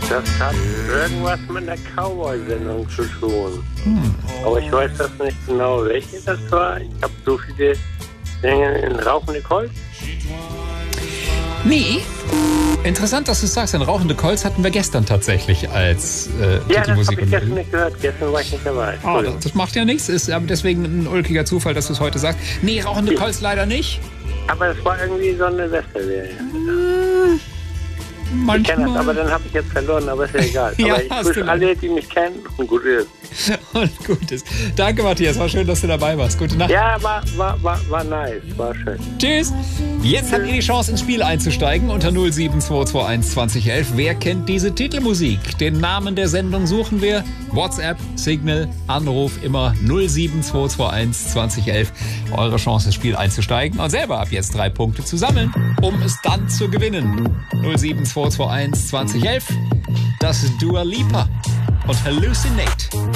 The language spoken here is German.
Das hat irgendwas mit einer Cowboy-Sendung zu tun. Aber ich weiß das nicht genau, welche das war. Ich habe so viele Dinge in Rauchende Kolz. Nee. Interessant, dass du sagst, ein Rauchende Kolz hatten wir gestern tatsächlich als Ja, das habe Titelmusik. ich gestern nicht gehört. Gestern war ich nicht dabei. Oh, das macht ja nichts. Ist aber deswegen ein ulkiger Zufall, dass du es heute sagst. Nee, Rauchende Kolz leider nicht. Aber es war irgendwie so eine Westerserie. Ich kenne das, aber dann habe ich jetzt verloren, aber ist ja egal. Ja, aber ich hast grüße du alle, die mich kennen und gut ist. Und gut ist. Danke, Matthias. War schön, dass du dabei warst. Gute Nacht. Ja, war nice. War schön. Tschüss. Jetzt habt ihr die Chance, ins Spiel einzusteigen unter 07221 2011. Wer kennt diese Titelmusik? Den Namen der Sendung suchen wir. WhatsApp, Signal, Anruf immer 07221 2011. Eure Chance, ins Spiel einzusteigen und selber ab jetzt 3 Punkte zu sammeln, um es dann zu gewinnen. 07221 2011. Das ist Dua Lipa und Hallucinate.